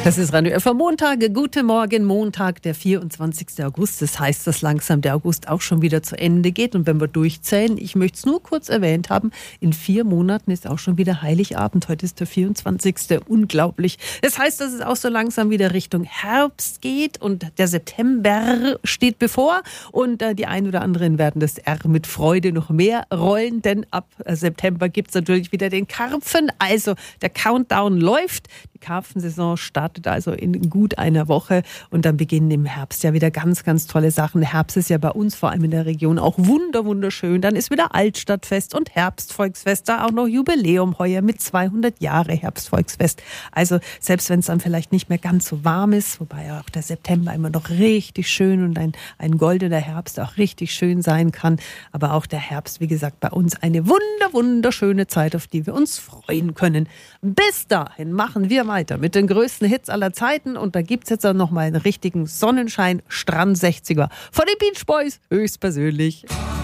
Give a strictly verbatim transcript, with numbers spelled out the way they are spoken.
Das ist Radio F M Montag. Guten Morgen, Montag, der vierundzwanzigsten August. Das heißt, dass langsam der August auch schon wieder zu Ende geht. Und wenn wir durchzählen, ich möchte es nur kurz erwähnt haben, in vier Monaten ist auch schon wieder Heiligabend. Heute ist der vierundzwanzigste Unglaublich. Das heißt, dass es auch so langsam wieder Richtung Herbst geht und der September steht bevor. Und äh, die einen oder anderen werden das R mit Freude noch mehr rollen, denn ab äh, September gibt es natürlich wieder den Karpfen. Also der Countdown läuft. Die Karpfensaison startet also in gut einer Woche und dann beginnen im Herbst ja wieder ganz, ganz tolle Sachen. Herbst ist ja bei uns, vor allem in der Region, auch wunder, wunderschön. Dann ist wieder Altstadtfest und Herbstvolksfest, da auch noch Jubiläum heuer mit zweihundert Jahre Herbstvolksfest. Also selbst wenn es dann vielleicht nicht mehr ganz so warm ist, wobei ja auch der September immer noch richtig schön und ein, ein goldener Herbst auch richtig schön sein kann, aber auch der Herbst, wie gesagt, bei uns eine wunder, wunderschöne Zeit, auf die wir uns freuen können. Bis dahin machen wir weiter mit den größten Hits aller Zeiten und da gibt es jetzt auch noch mal einen richtigen Sonnenschein, Strand sechziger von den Beach Boys, höchstpersönlich.